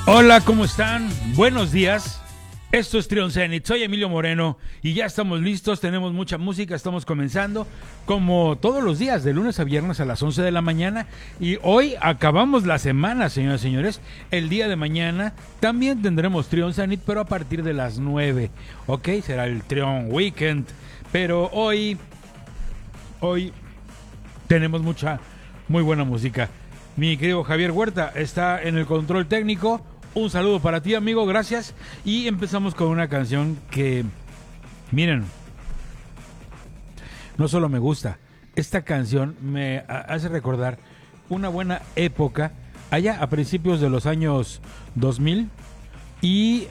Hola, ¿cómo están? Buenos días. Esto es Trion Zenith. Soy Emilio Moreno y ya estamos listos. Tenemos mucha música. Estamos comenzando como todos los días, de lunes a viernes a las 11 de la mañana. Y hoy acabamos la semana, señoras y señores. El día de mañana también tendremos Trion Zenith, pero a partir de las 9. Ok, será el Trion Weekend. Pero hoy tenemos mucha, muy buena música. Mi querido Javier Huerta está en el control técnico. Un saludo para ti, amigo, gracias. Y empezamos con una canción que, miren, no solo me gusta, esta canción me hace recordar una buena época, allá a principios de los años 2000. Y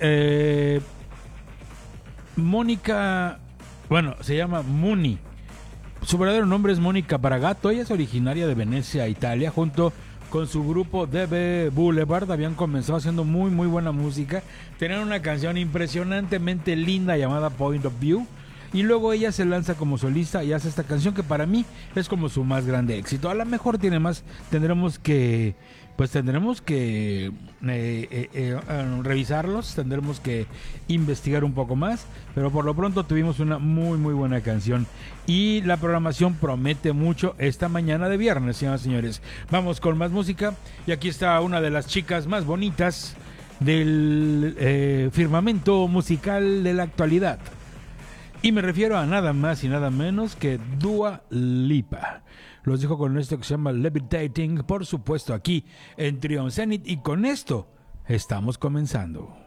Mónica, bueno, se llama Muni. Su verdadero nombre es Mónica Bragato. Ella es originaria de Venecia, Italia, junto con su grupo DB Boulevard. Habían comenzado haciendo muy muy buena música. Tenían una canción impresionantemente linda llamada Point of View. Y luego ella se lanza como solista y hace esta canción que para mí es como su más grande éxito. A lo mejor tiene más, tendremos que revisarlos, tendremos que investigar un poco más, pero por lo pronto tuvimos una muy muy buena canción y la programación promete mucho esta mañana de viernes, señoras y señores. Vamos con más música y aquí está una de las chicas más bonitas del firmamento musical de la actualidad. Y me refiero a nada más y nada menos que Dua Lipa. Los dejo con esto que se llama Levitating, por supuesto aquí en Trion Zenith. Y con esto estamos comenzando.